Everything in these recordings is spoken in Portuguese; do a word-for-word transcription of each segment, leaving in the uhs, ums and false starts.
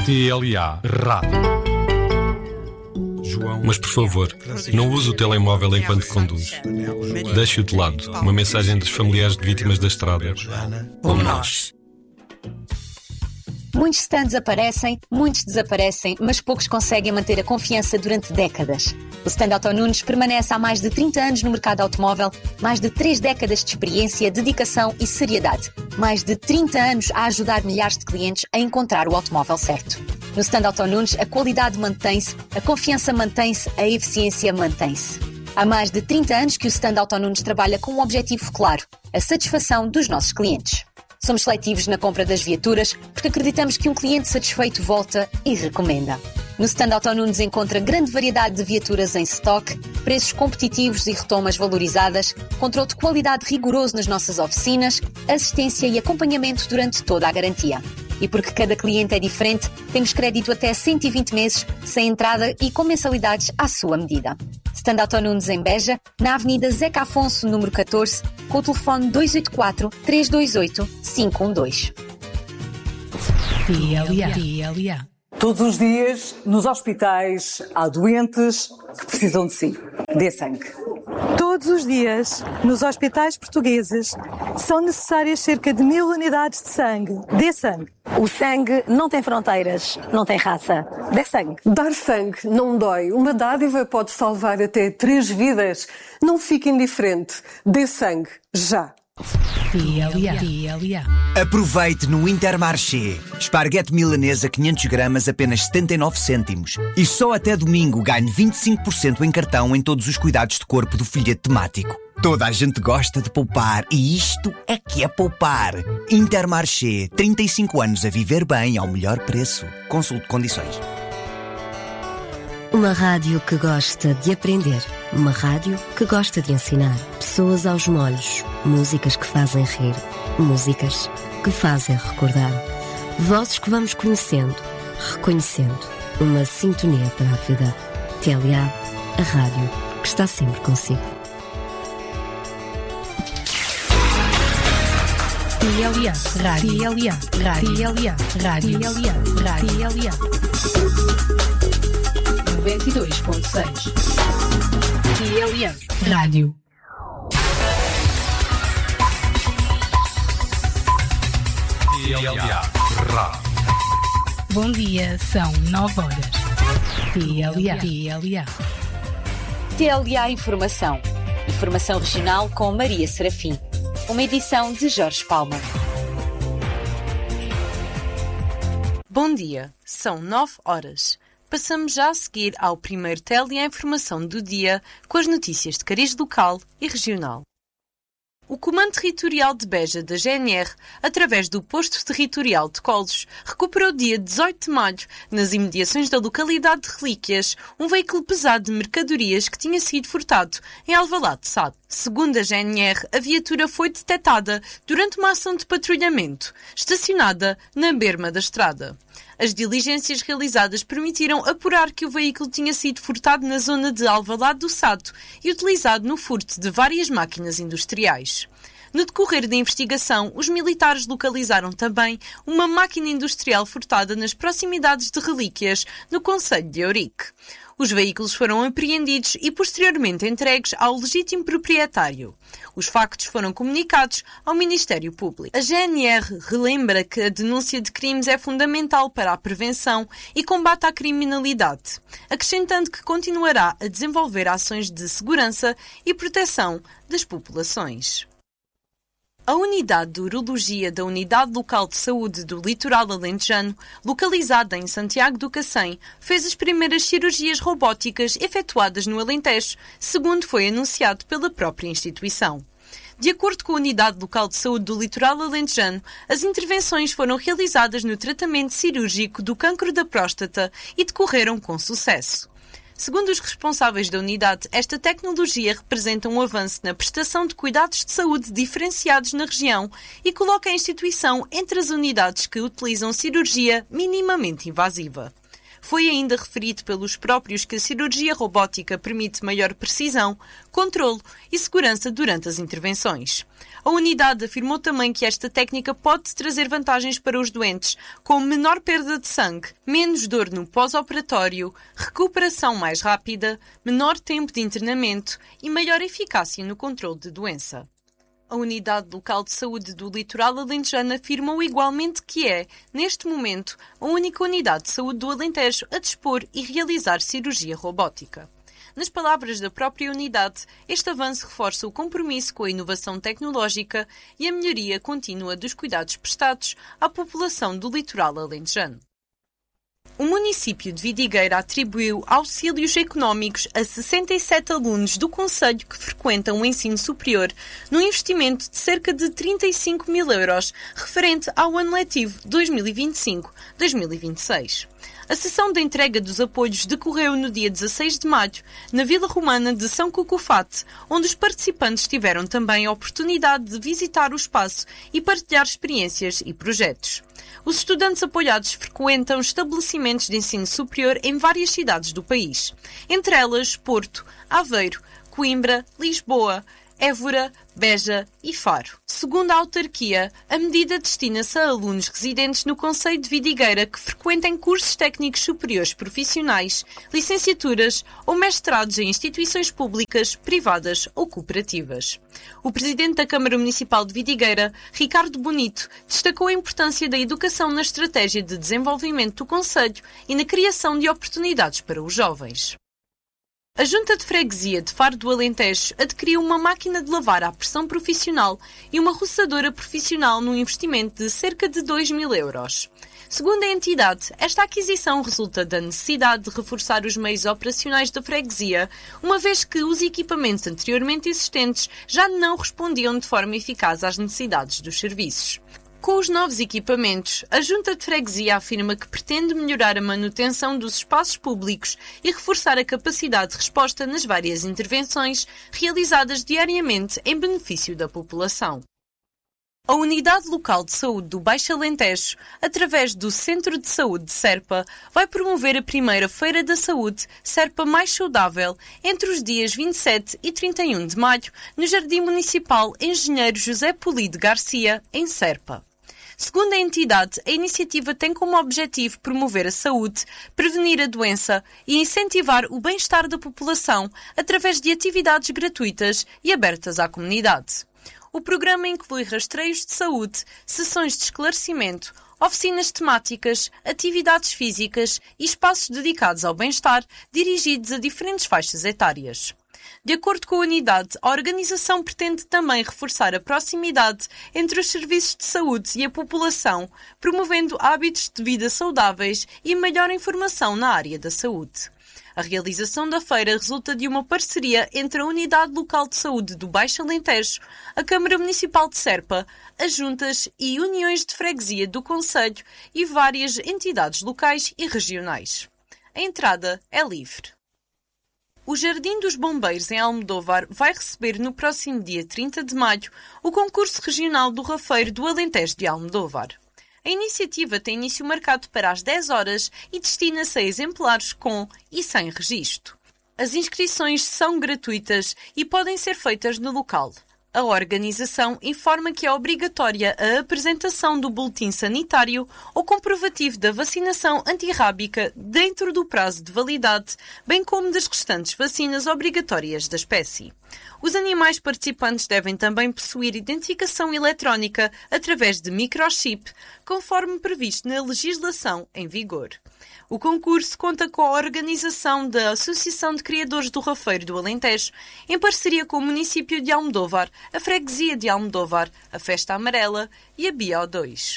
T L A Rádio. Mas, por favor, não use o telemóvel enquanto conduz. Deixe-o de lado. Uma mensagem dos familiares de vítimas da estrada. Como nós. Muitos stands aparecem, muitos desaparecem, mas poucos conseguem manter a confiança durante décadas. O stand Auto Nunes permanece há mais de trinta anos no mercado automóvel, mais de três décadas de experiência, dedicação e seriedade. Mais de trinta anos a ajudar milhares de clientes a encontrar o automóvel certo. No stand Auto Nunes, a qualidade mantém-se, a confiança mantém-se, a eficiência mantém-se. Há mais de trinta anos que o stand Auto Nunes trabalha com um objetivo claro, a satisfação dos nossos clientes. Somos seletivos na compra das viaturas porque acreditamos que um cliente satisfeito volta e recomenda. No stand Auto Nunes encontra grande variedade de viaturas em stock, preços competitivos e retomas valorizadas, controle de qualidade rigoroso nas nossas oficinas, assistência e acompanhamento durante toda a garantia. E porque cada cliente é diferente, temos crédito até cento e vinte meses, sem entrada e com mensalidades à sua medida. Stand Auto Nunes em Beja, na Avenida Zeca Afonso, número catorze, com o telefone dois oito quatro, três dois oito, cinco um dois. T L A. T L A. Todos os dias, nos hospitais, há doentes que precisam de si. Dê sangue. Todos os dias, nos hospitais portugueses, são necessárias cerca de mil unidades de sangue. Dê sangue. O sangue não tem fronteiras, não tem raça. Dê sangue. Dar sangue não dói. Uma dádiva pode salvar até três vidas. Não fique indiferente. Dê sangue. Já. T L A. T L A. Aproveite no Intermarché. Esparguete milanesa quinhentos gramas apenas setenta e nove cêntimos. E só até domingo ganhe vinte e cinco por cento em cartão em todos os cuidados de corpo do folheto temático. Toda a gente gosta de poupar e isto é que é poupar. Intermarché, trinta e cinco anos a viver bem ao melhor preço. Consulte condições. Uma rádio que gosta de aprender. Uma rádio que gosta de ensinar. Pessoas aos molhos. Músicas que fazem rir. Músicas que fazem recordar. Vozes que vamos conhecendo, reconhecendo. Uma sintonia para a vida. T L A, a rádio que está sempre consigo. T L A. Rádio. T L A. Rádio. T L A. Rádio. T L A. Rádio. T L A. noventa e dois ponto seis. T L A. Rádio. T L A Rádio. Bom dia, são nove horas. T L A. T L A. T L A Informação. Informação regional com Maria Serafim. Uma edição de Jorge Palma. Bom dia, são nove horas. Passamos já a seguir ao primeiro T L A Informação do dia com as notícias de cariz local e regional. O Comando Territorial de Beja da G N R, através do Posto Territorial de Colos, recuperou dia dezoito de maio, nas imediações da localidade de Relíquias, um veículo pesado de mercadorias que tinha sido furtado em Alvalade de Sado. Segundo a G N R, a viatura foi detectada durante uma ação de patrulhamento, estacionada na berma da estrada. As diligências realizadas permitiram apurar que o veículo tinha sido furtado na zona de Alvalade do Sado e utilizado no furto de várias máquinas industriais. No decorrer da investigação, os militares localizaram também uma máquina industrial furtada nas proximidades de Relíquias, no concelho de Eurique. Os veículos foram apreendidos e posteriormente entregues ao legítimo proprietário. Os factos foram comunicados ao Ministério Público. A G N R relembra que a denúncia de crimes é fundamental para a prevenção e combate à criminalidade, acrescentando que continuará a desenvolver ações de segurança e proteção das populações. A Unidade de Urologia da Unidade Local de Saúde do Litoral Alentejano, localizada em Santiago do Cacém, fez as primeiras cirurgias robóticas efetuadas no Alentejo, segundo foi anunciado pela própria instituição. De acordo com a Unidade Local de Saúde do Litoral Alentejano, as intervenções foram realizadas no tratamento cirúrgico do cancro da próstata e decorreram com sucesso. Segundo os responsáveis da unidade, esta tecnologia representa um avanço na prestação de cuidados de saúde diferenciados na região e coloca a instituição entre as unidades que utilizam cirurgia minimamente invasiva. Foi ainda referido pelos próprios que a cirurgia robótica permite maior precisão, controlo e segurança durante as intervenções. A unidade afirmou também que esta técnica pode trazer vantagens para os doentes, como menor perda de sangue, menos dor no pós-operatório, recuperação mais rápida, menor tempo de internamento e maior eficácia no controle de doença. A Unidade Local de Saúde do Litoral Alentejano afirmou igualmente que é, neste momento, a única unidade de saúde do Alentejo a dispor e realizar cirurgia robótica. Nas palavras da própria unidade, este avanço reforça o compromisso com a inovação tecnológica e a melhoria contínua dos cuidados prestados à população do litoral alentejano. O município de Vidigueira atribuiu auxílios económicos a sessenta e sete alunos do concelho que frequentam o ensino superior, num investimento de cerca de trinta e cinco mil euros, referente ao ano letivo dois mil e vinte e cinco a dois mil e vinte e seis. A sessão de entrega dos apoios decorreu no dia dezasseis de maio, na Vila Romana de São Cucufate, onde os participantes tiveram também a oportunidade de visitar o espaço e partilhar experiências e projetos. Os estudantes apoiados frequentam estabelecimentos de ensino superior em várias cidades do país, entre elas Porto, Aveiro, Coimbra, Lisboa, Évora, Beja e Faro. Segundo a autarquia, a medida destina-se a alunos residentes no concelho de Vidigueira que frequentem cursos técnicos superiores profissionais, licenciaturas ou mestrados em instituições públicas, privadas ou cooperativas. O presidente da Câmara Municipal de Vidigueira, Ricardo Bonito, destacou a importância da educação na estratégia de desenvolvimento do concelho e na criação de oportunidades para os jovens. A Junta de Freguesia de Faro do Alentejo adquiriu uma máquina de lavar à pressão profissional e uma roçadora profissional num investimento de cerca de dois mil euros. Segundo a entidade, esta aquisição resulta da necessidade de reforçar os meios operacionais da freguesia, uma vez que os equipamentos anteriormente existentes já não respondiam de forma eficaz às necessidades dos serviços. Com os novos equipamentos, a Junta de Freguesia afirma que pretende melhorar a manutenção dos espaços públicos e reforçar a capacidade de resposta nas várias intervenções realizadas diariamente em benefício da população. A Unidade Local de Saúde do Baixo Alentejo, através do Centro de Saúde de Serpa, vai promover a primeira Feira da Saúde Serpa Mais Saudável entre os dias vinte e sete e trinta e um de maio no Jardim Municipal Engenheiro José Polido Garcia, em Serpa. Segundo a entidade, a iniciativa tem como objetivo promover a saúde, prevenir a doença e incentivar o bem-estar da população através de atividades gratuitas e abertas à comunidade. O programa inclui rastreios de saúde, sessões de esclarecimento, oficinas temáticas, atividades físicas e espaços dedicados ao bem-estar dirigidos a diferentes faixas etárias. De acordo com a unidade, a organização pretende também reforçar a proximidade entre os serviços de saúde e a população, promovendo hábitos de vida saudáveis e maior informação na área da saúde. A realização da feira resulta de uma parceria entre a Unidade Local de Saúde do Baixo Alentejo, a Câmara Municipal de Serpa, as juntas e uniões de freguesia do concelho e várias entidades locais e regionais. A entrada é livre. O Jardim dos Bombeiros, em Almodóvar, vai receber no próximo dia trinta de maio o concurso regional do Rafeiro do Alentejo de Almodóvar. A iniciativa tem início marcado para as dez horas e destina-se a exemplares com e sem registro. As inscrições são gratuitas e podem ser feitas no local. A organização informa que é obrigatória a apresentação do boletim sanitário ou comprovativo da vacinação antirrábica dentro do prazo de validade, bem como das restantes vacinas obrigatórias da espécie. Os animais participantes devem também possuir identificação eletrónica através de microchip, conforme previsto na legislação em vigor. O concurso conta com a organização da Associação de Criadores do Rafeiro do Alentejo, em parceria com o município de Almodóvar, a Freguesia de Almodóvar, a Festa Amarela e a Bio dois.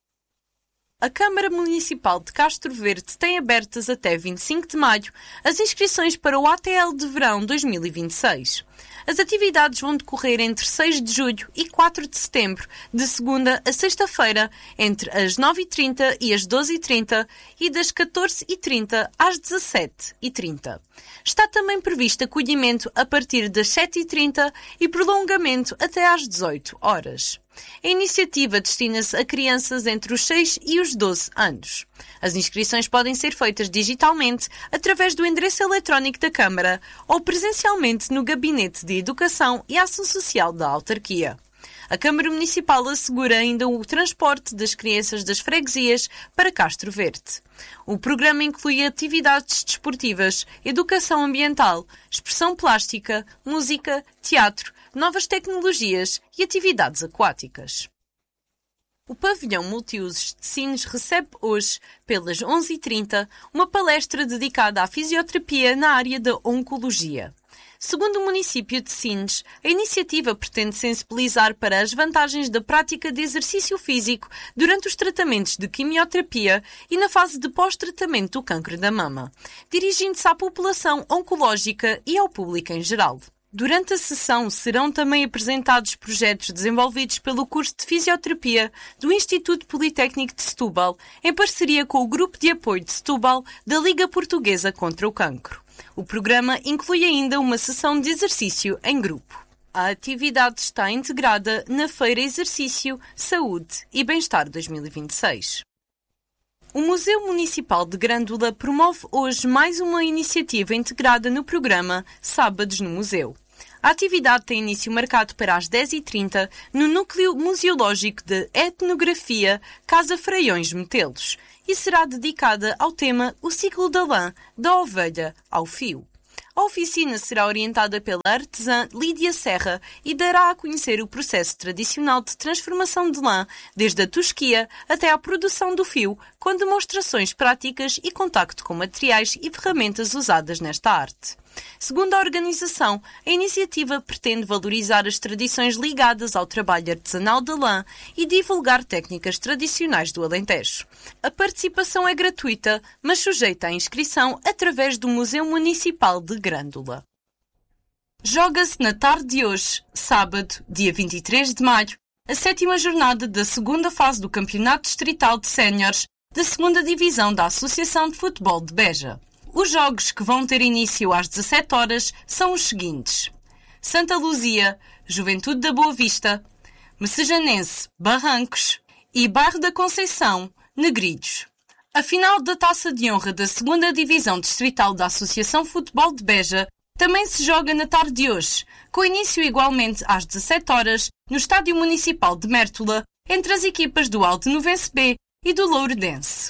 A Câmara Municipal de Castro Verde tem abertas até vinte e cinco de maio as inscrições para o A T L de Verão dois mil e vinte e seis. As atividades vão decorrer entre seis de julho e quatro de setembro, de segunda a sexta-feira, entre as nove e trinta e as doze e trinta e das catorze e trinta às dezassete e trinta. Está também previsto acolhimento a partir das sete e trinta e prolongamento até às dezoito horas. A iniciativa destina-se a crianças entre os seis e os doze anos. As inscrições podem ser feitas digitalmente através do endereço eletrónico da Câmara ou presencialmente no Gabinete de Educação e Ação Social da autarquia. A Câmara Municipal assegura ainda o transporte das crianças das freguesias para Castro Verde. O programa inclui atividades desportivas, educação ambiental, expressão plástica, música, teatro, novas tecnologias e atividades aquáticas. O pavilhão multiusos de Sines recebe hoje, pelas onze e trinta, uma palestra dedicada à fisioterapia na área da oncologia. Segundo o município de Sines, a iniciativa pretende sensibilizar para as vantagens da prática de exercício físico durante os tratamentos de quimioterapia e na fase de pós-tratamento do cancro da mama, dirigindo-se à população oncológica e ao público em geral. Durante a sessão serão também apresentados projetos desenvolvidos pelo curso de Fisioterapia do Instituto Politécnico de Setúbal, em parceria com o Grupo de Apoio de Setúbal da Liga Portuguesa contra o Cancro. O programa inclui ainda uma sessão de exercício em grupo. A atividade está integrada na Feira Exercício, Saúde e Bem-Estar dois mil e vinte e seis. O Museu Municipal de Grândola promove hoje mais uma iniciativa integrada no programa Sábados no Museu. A atividade tem início marcado para as dez e trinta no Núcleo Museológico de Etnografia Casa Freiões Metelos e será dedicada ao tema O Ciclo da Lã, da Ovelha ao Fio. A oficina será orientada pela artesã Lídia Serra e dará a conhecer o processo tradicional de transformação de lã, desde a tosquia até à produção do fio, com demonstrações práticas e contacto com materiais e ferramentas usadas nesta arte. Segundo a organização, a iniciativa pretende valorizar as tradições ligadas ao trabalho artesanal da lã e divulgar técnicas tradicionais do Alentejo. A participação é gratuita, mas sujeita à inscrição através do Museu Municipal de Grândola. Joga-se na tarde de hoje, sábado, dia vinte e três de maio, a sétima jornada da segunda fase do Campeonato Distrital de Séniores da segunda Divisão da Associação de Futebol de Beja. Os jogos que vão ter início às dezassete horas são os seguintes: Santa Luzia, Juventude da Boa Vista, Messejanense, Barrancos e Bairro da Conceição, Negrilhos. A final da Taça de Honra da segunda Divisão Distrital da Associação Futebol de Beja também se joga na tarde de hoje, com início igualmente às dezassete horas no Estádio Municipal de Mértola, entre as equipas do Aldenovense B e do Lourendense.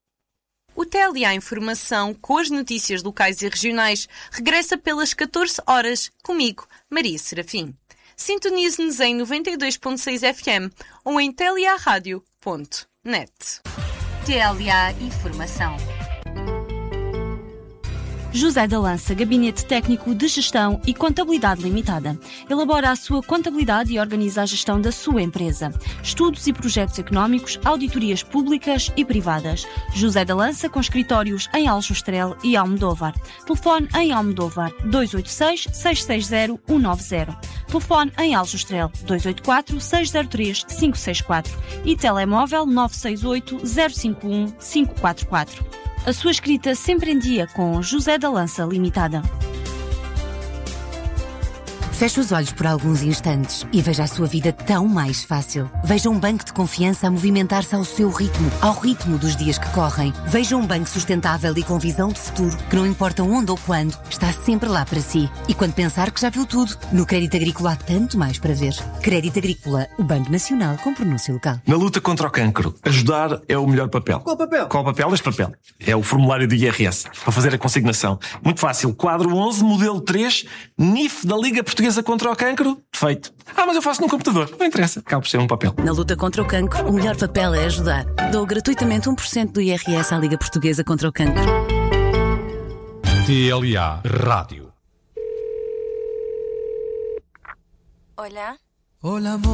O T L A Informação, com as notícias locais e regionais, regressa pelas catorze horas, comigo, Maria Serafim. Sintonize-nos em noventa e dois ponto seis F M ou em t l a radio ponto net. T L A Informação. José da Lança, Gabinete Técnico de Gestão e Contabilidade Limitada. Elabora a sua contabilidade e organiza a gestão da sua empresa. Estudos e projetos económicos, auditorias públicas e privadas. José da Lança, com escritórios em Aljustrel e Almodóvar. Telefone em Almodóvar dois oito seis, seis seis zero, um nove zero. Telefone em Aljustrel dois oito quatro, seis zero três, cinco seis quatro e telemóvel nove seis oito, zero cinco um, cinco quatro quatro. A sua escrita sempre em dia com José da Lança Limitada. Feche os olhos por alguns instantes e veja a sua vida tão mais fácil. Veja um banco de confiança a movimentar-se ao seu ritmo, ao ritmo dos dias que correm. Veja um banco sustentável e com visão de futuro, que não importa onde ou quando, está sempre lá para si. E quando pensar que já viu tudo, no Crédito Agrícola há tanto mais para ver. Crédito Agrícola, o Banco Nacional com pronúncia local. Na luta contra o cancro, ajudar é o melhor papel. Qual papel? Qual papel? Este papel. É o formulário do I R S, para fazer a consignação. Muito fácil. Quadro onze, modelo três, N I F da Liga Portuguesa contra o Cancro, feito. Ah, mas eu faço num computador. Não interessa, acaba por ser um papel. Na luta contra o cancro, o melhor papel é ajudar. Dou gratuitamente um por cento do I R S à Liga Portuguesa contra o Cancro. T L A Rádio. Hola. Hola, amor.